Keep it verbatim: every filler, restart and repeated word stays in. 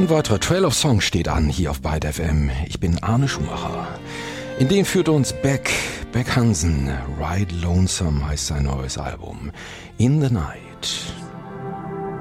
Ein weiterer Trail of Songs steht an hier auf Byte F M. Ich bin Arne Schumacher. In den führt uns Beck, Beck Hansen. Ride Lonesome heißt sein neues Album. In the Night.